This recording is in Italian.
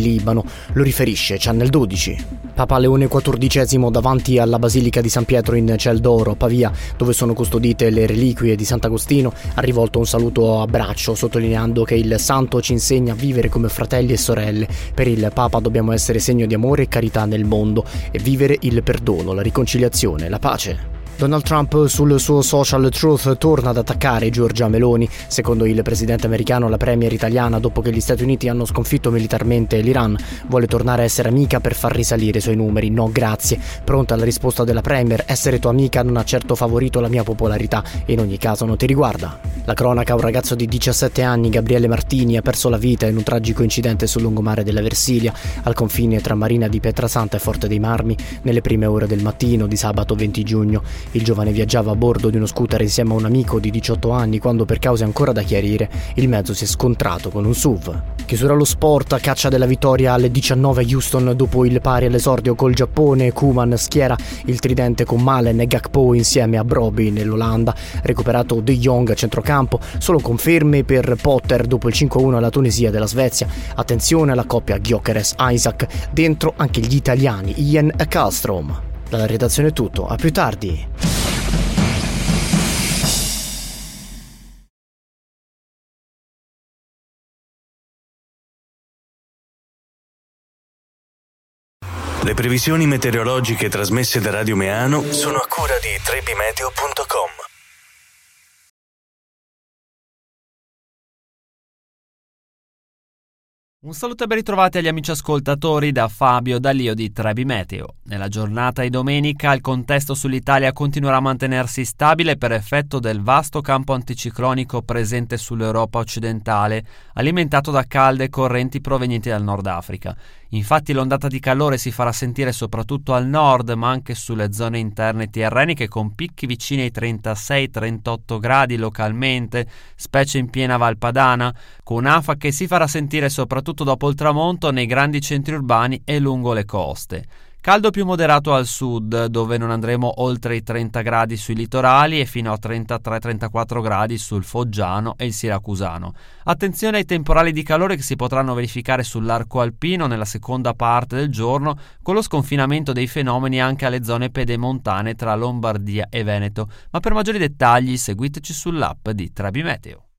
Libano, lo riferisce Channel 12. Papa Leone XIV davanti alla Basilica di San Pietro in Ciel d'Oro, Pavia, dove sono custodite le reliquie di Sant'Agostino, ha rivolto un saluto a braccio, sottolineando che il santo ci insegna a vivere come fratelli e sorelle. Per il Papa dobbiamo essere segno di amore e carità nel mondo e vivere il perdono, la riconciliazione, la pace. Donald Trump sul suo social Truth torna ad attaccare Giorgia Meloni. Secondo il presidente americano, la premier italiana, dopo che gli Stati Uniti hanno sconfitto militarmente l'Iran, vuole tornare a essere amica per far risalire i suoi numeri. No grazie. Pronta la risposta della premier: essere tua amica non ha certo favorito la mia popolarità e in ogni caso non ti riguarda. La cronaca: un ragazzo di 17 anni, Gabriele Martini, ha perso la vita in un tragico incidente sul lungomare della Versilia, al confine tra Marina di Pietrasanta e Forte dei Marmi, nelle prime ore del mattino di sabato 20 giugno. Il giovane viaggiava a bordo di uno scooter insieme a un amico di 18 anni quando, per cause ancora da chiarire, il mezzo si è scontrato con un SUV. Chiusura allo sport, a caccia della vittoria alle 19 a Houston dopo il pari all'esordio col Giappone. Koeman schiera il tridente con Malen e Gakpo insieme a Brobbey nell'Olanda. Recuperato De Jong a centrocampo, solo conferme per Potter dopo il 5-1 alla Tunisia della Svezia. Attenzione alla coppia Gyökeres-Isaac, dentro anche gli italiani Ian e Karlstrom. Dalla redazione è tutto, a più tardi. Le previsioni meteorologiche trasmesse da Radio Meano sono a cura di trebimeteo.com. Un saluto e ben ritrovati agli amici ascoltatori da Fabio D'Alio di Trebi Meteo. Nella giornata di domenica il contesto sull'Italia continuerà a mantenersi stabile per effetto del vasto campo anticiclonico presente sull'Europa occidentale, alimentato da calde correnti provenienti dal Nord Africa. Infatti l'ondata di calore si farà sentire soprattutto al nord, ma anche sulle zone interne tirreniche, con picchi vicini ai 36-38 gradi localmente, specie in piena Val Padana, con afa che si farà sentire soprattutto dopo il tramonto nei grandi centri urbani e lungo le coste. Caldo più moderato al sud, dove non andremo oltre i 30 gradi sui litorali e fino a 33-34 gradi sul Foggiano e il Siracusano. Attenzione ai temporali di calore che si potranno verificare sull'arco alpino nella seconda parte del giorno, con lo sconfinamento dei fenomeni anche alle zone pedemontane tra Lombardia e Veneto. Ma per maggiori dettagli seguiteci sull'app di Trebi Meteo.